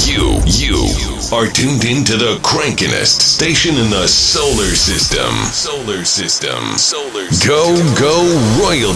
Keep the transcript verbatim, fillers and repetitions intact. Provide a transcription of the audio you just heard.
You, you are tuned into the crankinest station in the solar system. Solar system. Solar system. Go, go, Royal.